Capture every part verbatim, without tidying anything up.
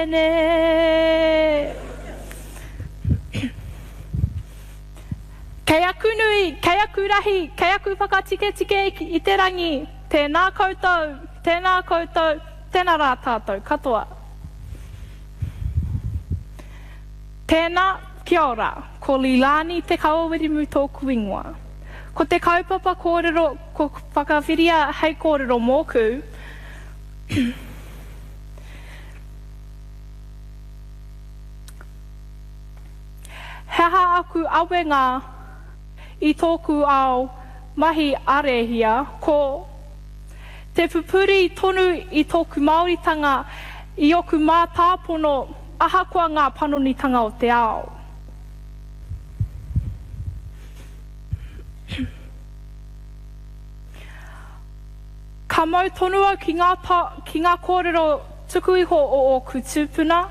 Ne. Kei aku nui, kei aku rahi, kei aku whakatike tike i te rangi. Tēnā koutou, tēnā koutou, tēnā rā tātou, katoa. Tēnā, kia ora, ko Lilani te kauwirimu tōku ingoa. Ko te kaupapa kōrero, ko whakawhiria hei kōrero mōku. Heha aku awenga i tōku ao mahi arehia, ko te pupuri tonu i tōku Māoritanga i oku mā tāpono ahakoa ngā panonitanga o te ao. Ka mau tonua ki ngā, ta, ki ngā kōrero tuku iho o oku tūpuna.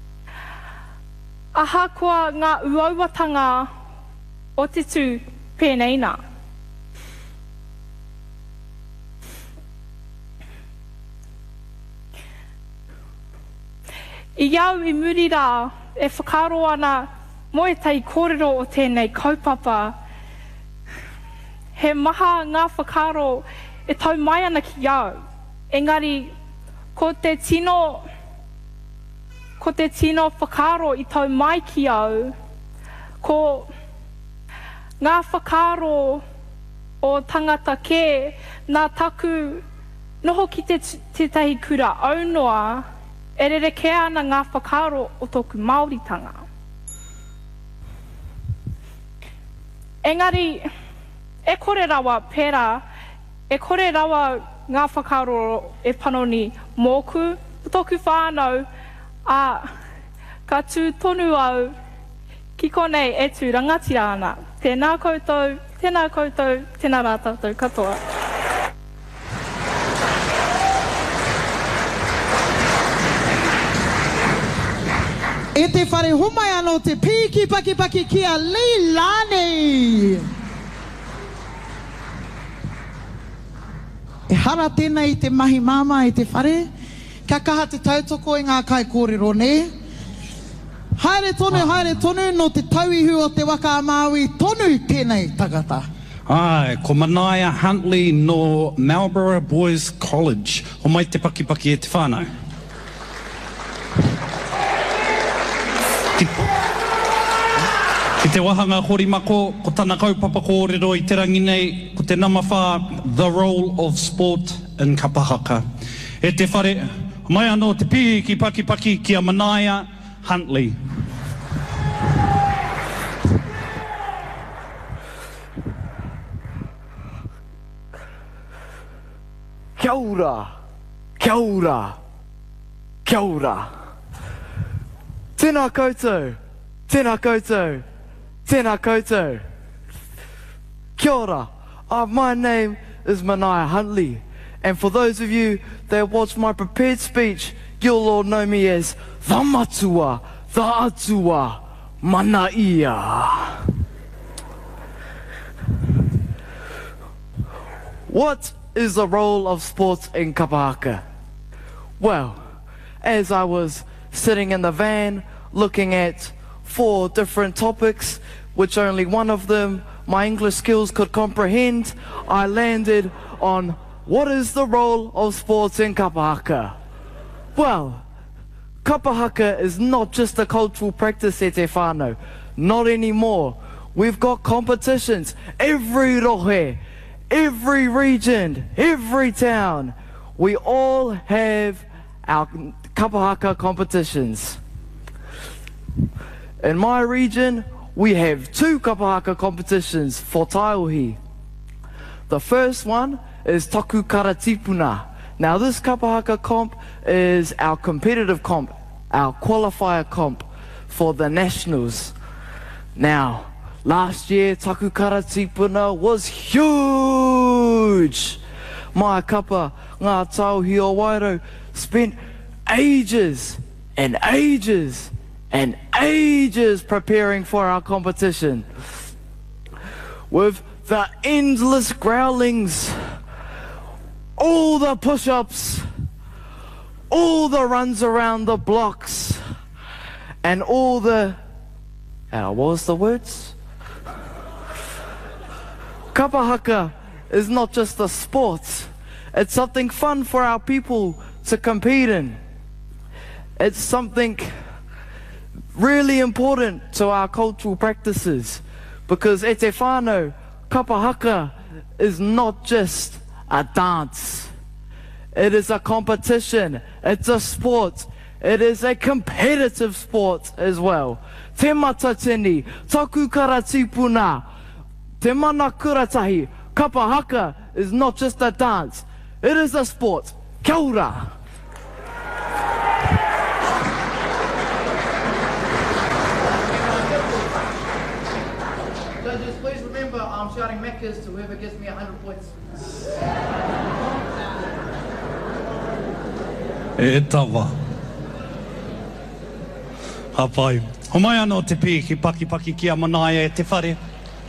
Ahakoa ngā uauatanga o te tū pēneina. I iau i muri rā e whakaro ana mo e tei kōrero o tēnei kaupapa. He maha ngā whakaro e tau mai ana ki iau. Engari, ko te tino, ko te tino whakaro i tau mai ki iau, ko ngā whakaro o tangata ke, nā taku noho ki te, te tahi kura aunoa, e rere ke ana ngā whakaro o tōku Māoritanga. Engari, e kore rawa pērā, e kore rawa ngā whakaro e panoni mōku, tōku whānau, a ka tū tonu au ki konei e tū rangatira ana. Tēnā koutou, tēnā koutou, tēnā rā tātou katoa. E te whare humai anō te piki paki paki kia Lilani. E hara tēnei te mahi māma i te whare. Kia kaha te tautoko i ngā kai kōrero ne. Haere tonu, haere tonu, no te tauihu o te waka a Māui, tonu tēnei tagata. Ai, ko Manaia Huntley no Marlborough Boys College. O mai te paki paki e te whānau. Ki, ki te wahanga horimako, ko tana kaupapa kōrero i te rangi nei, ko te namawha, the role of sport in kapahaka. E te whare, mai anō te piki paki paki ki a Manaia Huntley. Kia ora, kia ora, kia ora. Tēnā koutou, tēnā koutou, tēnā koutou. Kia ora, uh, my name is Manaia Huntley, and for those of you that watched my prepared speech, you'll all know me as the Matua, the Atua, Manaia. What is the role of sports in Kapahaka? Well, as I was sitting in the van looking at four different topics, which only one of them my English skills could comprehend, I landed on what is the role of sports in Kapahaka? Well, Kapahaka is not just a cultural practice e te whānau, not anymore. We've got competitions every rohe, every region, every town. We all have our Kapahaka competitions. In my region, we have two Kapahaka competitions for Taiohi. The first one is Taku Karatipuna. Now this Kapahaka comp is our competitive comp, our qualifier comp for the nationals. Now, last year Taku Karatipuna was huge. My kapa ngā tauhi o Wairau spent ages and ages and ages preparing for our competition. With the endless growlings, all the push-ups, all the runs around the blocks, and all the, uh, what was the words? Kapahaka is not just a sport, it's something fun for our people to compete in. It's something really important to our cultural practices, because e te whānau, kapahaka is not just a dance. It is a competition, it's a sport, it is a competitive sport as well. Te matatini, taku karatipuna, te mana kuratahi, kapahaka is not just a dance, it is a sport. Kia ora. Judges, please remember I'm shouting Macca's to whoever gets me one hundred points. E tawa. Hapai. Ho mai anō te pī ki paki paki ki a manaia e te whare.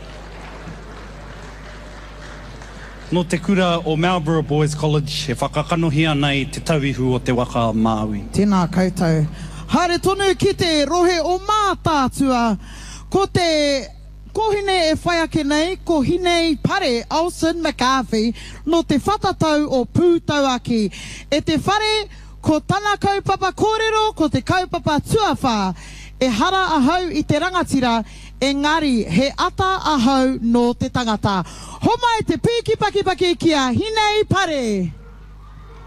No te kura o Marlborough Boys College, e whakakanohia nei te tauihu o te waka Māui. Tēnā koutou. Haere tonu ki te rohe o mātātua, ko te kohine e whai ake nei, ko hinei pare Alison McCarthy, no te whatatau o Pūtauaki. E te whare, ko tana kaupapa kōrero, ko te kaupapa tuawha, e hara ahau i te rangatira, engari he ata ahau no te tangata. Homa e te pīki paki paki kia hinei pare.